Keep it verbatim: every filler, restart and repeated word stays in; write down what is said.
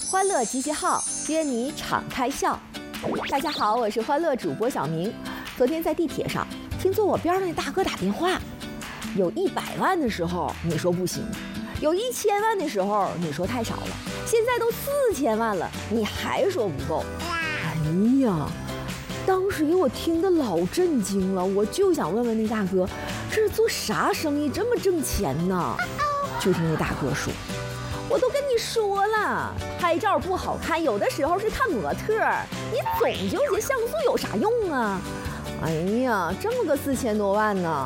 欢乐集结号，约你敞开笑。大家好，我是欢乐主播小明。昨天在地铁上听坐我边上那大哥打电话，有一百万的时候你说不行，有一千万的时候你说太少了，现在都四千万了，你还说不够。哎呀，当时给我听得老震惊了，我就想问问那大哥，这是做啥生意这么挣钱呢？就听那大哥说，我都跟你说了，拍照不好看，有的时候是看模特，你总纠结像素有啥用啊？哎呀，这么个四千多万呢，